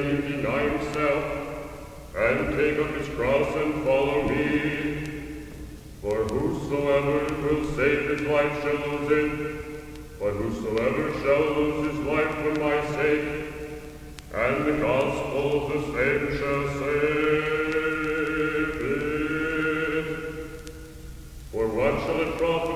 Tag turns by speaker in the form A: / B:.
A: that he deny himself, and take up his cross and follow me. For whosoever will save his life shall lose it, but whosoever shall lose his life for my sake, and the gospel of the same shall save